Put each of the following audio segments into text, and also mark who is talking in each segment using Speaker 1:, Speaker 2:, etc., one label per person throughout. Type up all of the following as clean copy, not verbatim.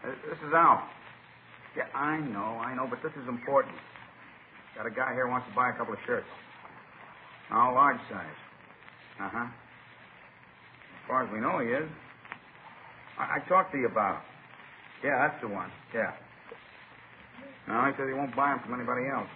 Speaker 1: This is Al. Yeah, I know, but this is important. Got a guy here who wants to buy a couple of shirts. All large size. Uh-huh. As far as we know, he is. I talked to you about him. Yeah, that's the one. Yeah. No, he says he won't buy them from anybody else.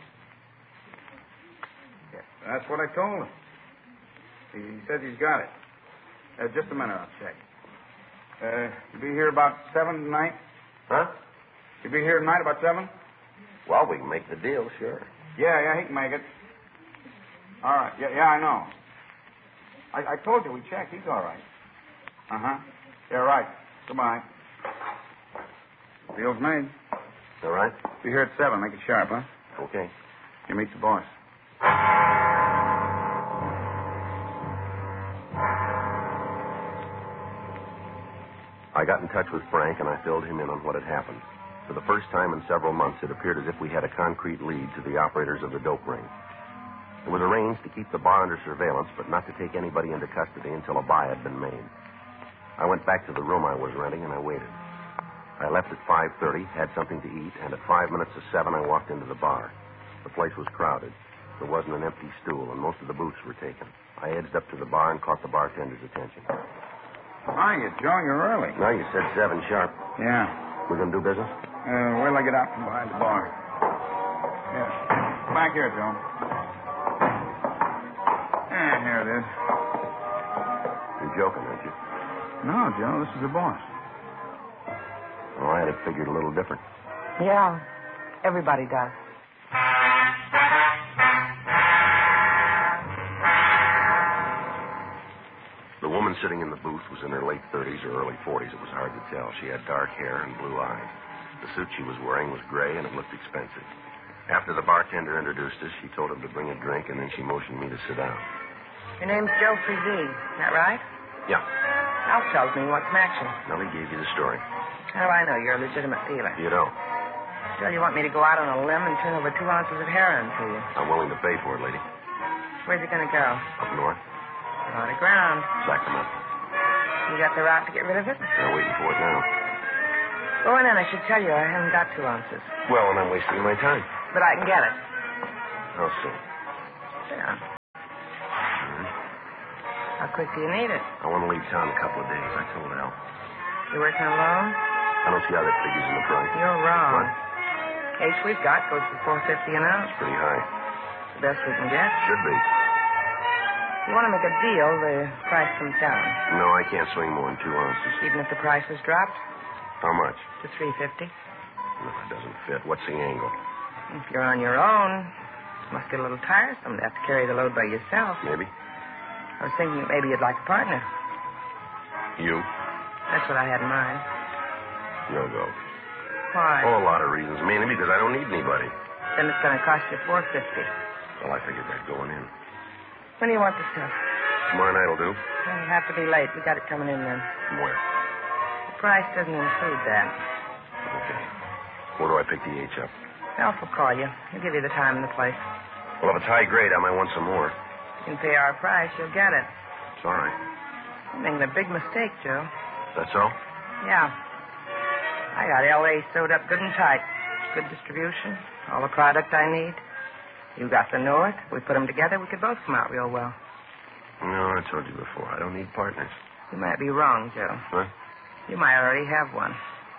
Speaker 1: Yeah, that's what I told him. He says he's got it. Just a minute, I'll check. You be here about 7 tonight?
Speaker 2: Huh?
Speaker 1: You be here tonight about 7?
Speaker 2: Well, we can make the deal, sure.
Speaker 1: Yeah, he can make it. All right. Yeah, I know. I told you we checked. He's all right. Uh-huh. Yeah, right. Goodbye. Deal's made.
Speaker 2: All right.
Speaker 1: Be here at 7. Make it sharp, huh?
Speaker 2: Okay.
Speaker 1: You meet the boss.
Speaker 2: I got in touch with Frank, and I filled him in on what had happened. For the first time in several months, it appeared as if we had a concrete lead to the operators of the dope ring. It was arranged to keep the bar under surveillance, but not to take anybody into custody until a buy had been made. I went back to the room I was renting, and I waited. I left at 5:30, had something to eat, and at 5 minutes to 7, I walked into the bar. The place was crowded. There wasn't an empty stool, and most of the booths were taken. I edged up to the bar and caught the bartender's attention.
Speaker 1: Hiya, Joe. You're early.
Speaker 2: No, you said 7 sharp.
Speaker 1: Yeah.
Speaker 2: We gonna do business?
Speaker 1: Wait till I get out from behind the bar. Yeah. Back here, Joe. Here it is.
Speaker 2: You're joking, aren't you?
Speaker 1: No, Joe, this is the boss.
Speaker 2: Oh, I had it figured a little different.
Speaker 3: Yeah, everybody does.
Speaker 2: The woman sitting in the booth was in her late 30s or early 40s. It was hard to tell. She had dark hair and blue eyes. The suit she was wearing was gray, and it looked expensive. After the bartender introduced us, she told him to bring a drink, and then she motioned me to sit down.
Speaker 3: Your name's Joe Frizee, is that right?
Speaker 2: Yeah.
Speaker 3: Al tells me you want some action.
Speaker 2: Nellie gave you the story.
Speaker 3: How do I know you're a legitimate dealer?
Speaker 2: You don't.
Speaker 3: Still, you want me to go out on a limb and turn over 2 ounces of heroin to you.
Speaker 2: I'm willing to pay for it, lady.
Speaker 3: Where's it going to go?
Speaker 2: Up north.
Speaker 3: A lot of ground.
Speaker 2: Sacramento.
Speaker 3: You got the route to get rid of it?
Speaker 2: They're waiting for it now.
Speaker 3: Go on in. I should tell you I haven't got 2 ounces.
Speaker 2: Well, and I'm wasting my time.
Speaker 3: But I can get it.
Speaker 2: How soon?
Speaker 3: Sit down. How quick do you need it?
Speaker 2: I want to leave town in a couple of days. I told Al.
Speaker 3: You working alone?
Speaker 2: I don't see how that figures in the price.
Speaker 3: You're wrong.
Speaker 2: What?
Speaker 3: Case we've got goes for $4.50 an ounce.
Speaker 2: Pretty high.
Speaker 3: The best we can get.
Speaker 2: Should be.
Speaker 3: You want to make a deal, the price comes down.
Speaker 2: No, I can't swing more than 2 ounces.
Speaker 3: Even if the price was dropped
Speaker 2: How much?
Speaker 3: to $3.50.
Speaker 2: No, it doesn't fit. What's the angle?
Speaker 3: If you're on your own, it must get a little tiresome to have to carry the load by yourself.
Speaker 2: Maybe.
Speaker 3: I was thinking that maybe you'd like a partner.
Speaker 2: You?
Speaker 3: That's what I had in mind.
Speaker 2: No go.
Speaker 3: Why?
Speaker 2: Oh, a lot of reasons. Mainly because I don't need anybody.
Speaker 3: Then it's going to cost you $4.50.
Speaker 2: Well, I figured that going in.
Speaker 3: When do you want the stuff?
Speaker 2: Tomorrow night will do.
Speaker 3: It'll have to be late. We got it coming in then.
Speaker 2: From where?
Speaker 3: The price doesn't include that.
Speaker 2: Okay. Where do I pick the H up?
Speaker 3: Alf will call you. He'll give you the time and the place.
Speaker 2: Well, if it's high grade, I might want some more.
Speaker 3: You can pay our price. You'll get it.
Speaker 2: It's all right.
Speaker 3: You're making a big mistake, Joe.
Speaker 2: That's all?
Speaker 3: Yeah. I got L.A. sewed up good and tight. Good distribution. All the product I need. You got the North. We put them together. We could both come out real well.
Speaker 2: No, I told you before. I don't need partners.
Speaker 3: You might be wrong, Joe.
Speaker 2: What?
Speaker 3: You might already have one.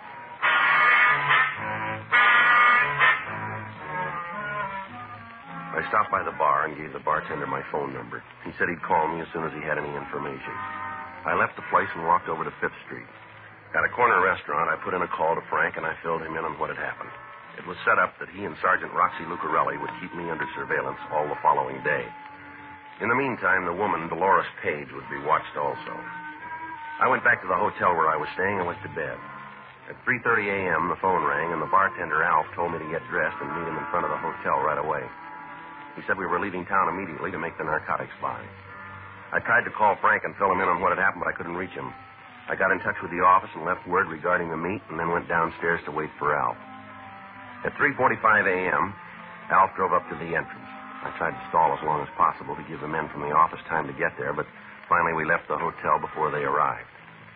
Speaker 2: I stopped by the bar and gave the bartender my phone number. He said he'd call me as soon as he had any information. I left the place and walked over to 5th Street. At a corner restaurant, I put in a call to Frank, and I filled him in on what had happened. It was set up that he and Sergeant Roxy Lucarelli would keep me under surveillance all the following day. In the meantime, the woman, Dolores Page, would be watched also. I went back to the hotel where I was staying and went to bed. At 3:30 a.m., the phone rang, and the bartender, Alf, told me to get dressed and meet him in front of the hotel right away. He said we were leaving town immediately to make the narcotics buy. I tried to call Frank and fill him in on what had happened, but I couldn't reach him. I got in touch with the office and left word regarding the meet, and then went downstairs to wait for Alf. At 3:45 a.m., Alf drove up to the entrance. I tried to stall as long as possible to give the men from the office time to get there, but finally we left the hotel before they arrived.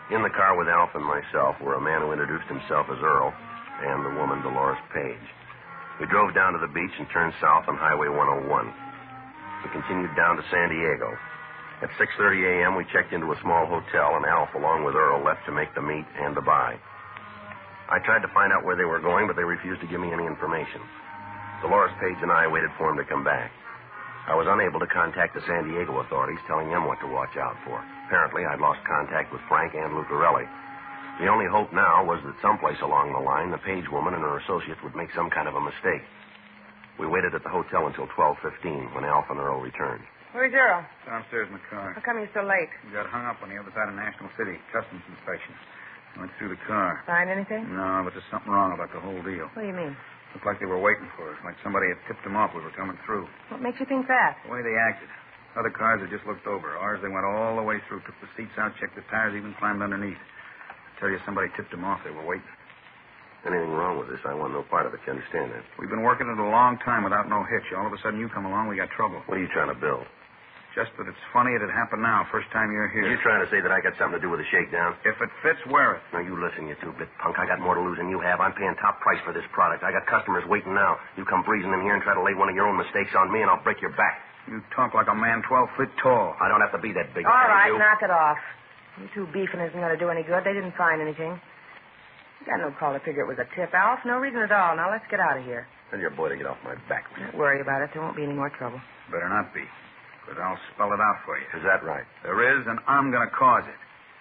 Speaker 2: In the car with Alf and myself were a man who introduced himself as Earl and the woman, Dolores Page. We drove down to the beach and turned south on Highway 101. We continued down to San Diego. At 6:30 a.m., we checked into a small hotel, and Alf, along with Earl, left to make the meet and the buy. I tried to find out where they were going, but they refused to give me any information. Dolores Page and I waited for him to come back. I was unable to contact the San Diego authorities, telling them what to watch out for. Apparently, I'd lost contact with Frank and Lucarelli. The only hope now was that someplace along the line, the Page woman and her associates would make some kind of a mistake. We waited at the hotel until 12:15 when Alf and Earl returned.
Speaker 3: Where's Earl?
Speaker 1: Downstairs in the car.
Speaker 3: How come you're so late?
Speaker 1: We got hung up on the other side of National City. Customs inspection. Went through the car.
Speaker 3: Find anything?
Speaker 1: No, but there's something wrong about the whole deal.
Speaker 3: What do you mean?
Speaker 1: Looked like they were waiting for us, like somebody had tipped them off we were coming through.
Speaker 3: What makes you think that?
Speaker 1: The way they acted. Other cars had just looked over. Ours, they went all the way through, took the seats out, checked the tires, even climbed underneath. I tell you, somebody tipped them off. They were waiting.
Speaker 2: Anything wrong with this? I want no part of it. You understand that?
Speaker 1: We've been working it a long time without no hitch. All of a sudden, you come along, we got trouble.
Speaker 2: What are you trying to build?
Speaker 1: Just that it's funny it'd happen now, first time you're here.
Speaker 2: Are you trying to say that I got something to do with the shakedown?
Speaker 1: If it fits, wear it.
Speaker 2: Now, you listen, you two-bit punk. I got more to lose than you have. I'm paying top price for this product. I got customers waiting now. You come breezing in here and try to lay one of your own mistakes on me, and I'll break your back.
Speaker 1: You talk like a man 12 feet tall.
Speaker 2: I don't have to be that big.
Speaker 3: All right,
Speaker 2: you.
Speaker 3: knock it off. You two beefing isn't going to do any good. They didn't find anything. You got no call to figure it was a tip, Alf. No reason at all. Now, let's get out of here.
Speaker 2: Tell your boy to get off my back.
Speaker 3: Don't worry about it. There won't be any more trouble.
Speaker 1: Better not be. But I'll spell it out for you.
Speaker 2: Is that right?
Speaker 1: There is, and I'm going to cause it.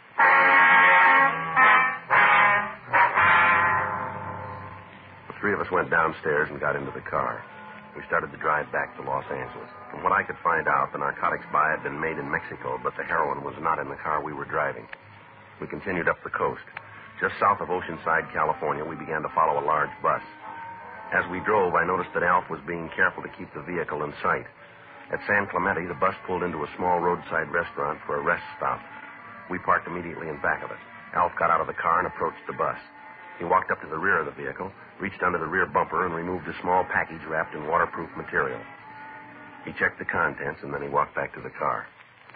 Speaker 2: The three of us went downstairs and got into the car. We started to drive back to Los Angeles. From what I could find out, the narcotics buy had been made in Mexico, but the heroin was not in the car we were driving. We continued up the coast. Just south of Oceanside, California, we began to follow a large bus. As we drove, I noticed that Alf was being careful to keep the vehicle in sight. At San Clemente, the bus pulled into a small roadside restaurant for a rest stop. We parked immediately in back of it. Alf got out of the car and approached the bus. He walked up to the rear of the vehicle, reached under the rear bumper, and removed a small package wrapped in waterproof material. He checked the contents, and then he walked back to the car.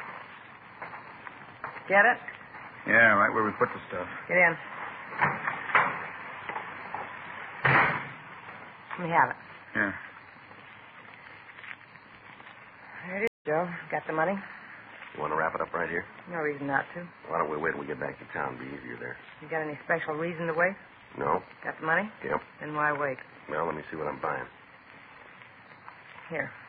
Speaker 3: Get it?
Speaker 1: Yeah, right where we put the stuff.
Speaker 3: Get in. Let me have it.
Speaker 1: Yeah.
Speaker 3: There it is, Joe. Got the money?
Speaker 2: You want to wrap it up right here?
Speaker 3: No reason not to.
Speaker 2: Why don't we wait till we get back to town? It'll be easier there.
Speaker 3: You got any special reason to wait?
Speaker 2: No?
Speaker 3: Got the money?
Speaker 2: Yep.
Speaker 3: Then why wait?
Speaker 2: Well, let me see what I'm buying.
Speaker 3: Here.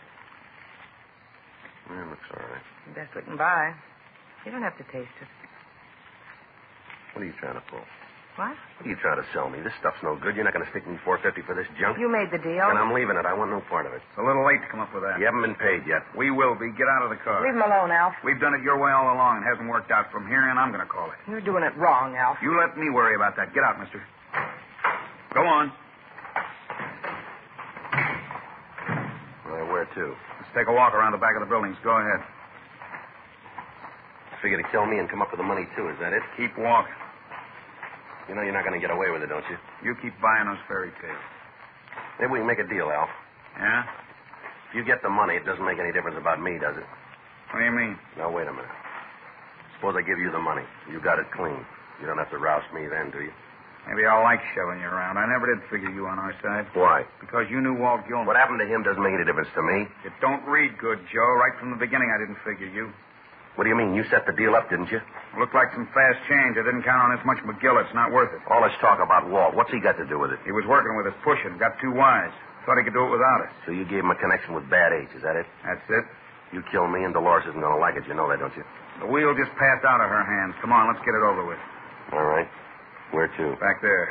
Speaker 2: Yeah, it looks all right.
Speaker 3: Best we can buy. You don't have to taste it.
Speaker 2: What are you trying to pull?
Speaker 3: What?
Speaker 2: What are you trying to sell me? This stuff's no good. You're not going to stick me $4.50 for this junk?
Speaker 3: You made the deal.
Speaker 2: And I'm leaving it. I want no part of it.
Speaker 1: It's a little late to come up with that.
Speaker 2: You haven't been paid yet.
Speaker 1: We will be. Get out of the car.
Speaker 3: Leave him alone, Alf.
Speaker 1: We've done it your way all along. It hasn't worked out. From here on, I'm going to call it.
Speaker 3: You're doing it wrong, Alf.
Speaker 1: You let me worry about that. Get out, mister. Go on.
Speaker 2: Well, where to?
Speaker 1: Let's take a walk around the back of the buildings. Go ahead.
Speaker 2: Figure to kill me and come up with the money, too. Is that it?
Speaker 1: Keep walking.
Speaker 2: You know you're not going to get away with it, don't you?
Speaker 1: You keep buying those fairy tales.
Speaker 2: Maybe we can make a deal, Alf.
Speaker 1: Yeah?
Speaker 2: If you get the money, it doesn't make any difference about me, does it?
Speaker 1: What do you mean?
Speaker 2: Now, wait a minute. Suppose I give you the money. You got it clean. You don't have to rouse me then, do you?
Speaker 1: Maybe I'll like shoving you around. I never did figure you on our side.
Speaker 2: Why?
Speaker 1: Because you knew Walt Gilmer.
Speaker 2: What happened to him doesn't make any difference to me.
Speaker 1: It don't read good, Joe. Right from the beginning, I didn't figure you.
Speaker 2: What do you mean? You set the deal up, didn't you?
Speaker 1: Looked like some fast change. I didn't count on this much McGill. It's not worth it.
Speaker 2: All this talk about Walt, what's he got to do with it?
Speaker 1: He was working with us, pushing. Got too wise. Thought he could do it without us.
Speaker 2: So you gave him a connection with Bad H, is that it?
Speaker 1: That's it.
Speaker 2: You kill me and Dolores isn't going to like it. You know that, don't you?
Speaker 1: The wheel just passed out of her hands. Come on, let's get it over with.
Speaker 2: All right. Where to?
Speaker 1: Back there.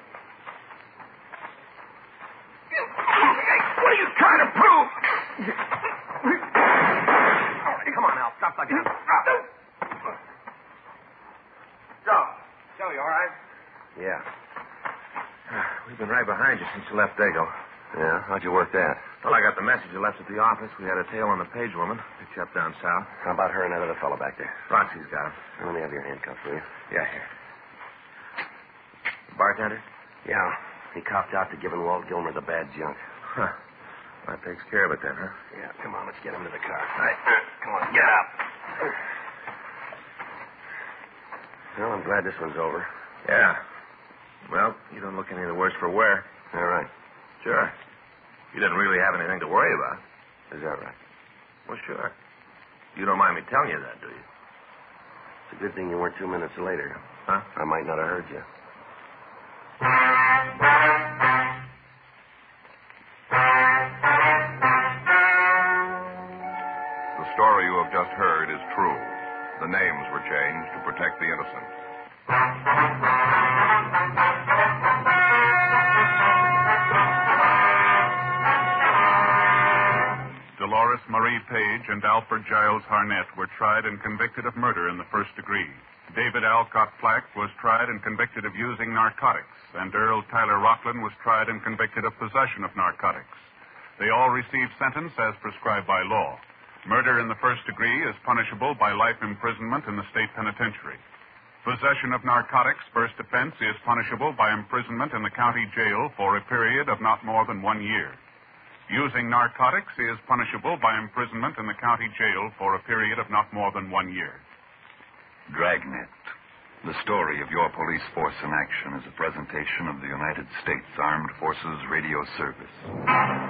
Speaker 2: What are you trying to prove? All right, come on, Al. Stop the gun.
Speaker 1: Joe, you all right?
Speaker 2: Yeah.
Speaker 4: We've been right behind you since you left Dago.
Speaker 2: Yeah? How'd you work that?
Speaker 4: Well, I got the message you left at the office. We had a tail on the Page woman. Picked you up down south.
Speaker 2: How about her and that other fellow back there?
Speaker 4: Roxy's got him.
Speaker 2: Let me have your handcuffs, will you?
Speaker 4: Yeah, here. Bartender?
Speaker 2: Yeah. He copped out to giving Walt Gilmer the bad junk.
Speaker 4: Huh. That takes care of it then, huh?
Speaker 2: Yeah, come on, let's get him to the car. All right. Come on, get up. Well, I'm glad this one's over.
Speaker 4: Yeah. Well, you don't look any the worse for wear.
Speaker 2: All right.
Speaker 4: Sure. You didn't really have anything to worry about.
Speaker 2: Is that right?
Speaker 4: Well, sure. You don't mind me telling you that, do you?
Speaker 2: It's a good thing you weren't 2 minutes later.
Speaker 4: Huh?
Speaker 2: I might not have heard you.
Speaker 5: The story you have just heard is true. The names were changed to protect the innocent.
Speaker 6: Dolores Marie Page and Alfred Giles Harnett were tried and convicted of murder in the first degree. David Alcott Flack was tried and convicted of using narcotics, and Earl Tyler Rockland was tried and convicted of possession of narcotics. They all received sentence as prescribed by law. Murder in the first degree is punishable by life imprisonment in the state penitentiary. Possession of narcotics, first offense, is punishable by imprisonment in the county jail for a period of not more than 1 year. Using narcotics is punishable by imprisonment in the county jail for a period of not more than 1 year.
Speaker 7: Dragnet, the story of your police force in action, is a presentation of the United States Armed Forces Radio Service.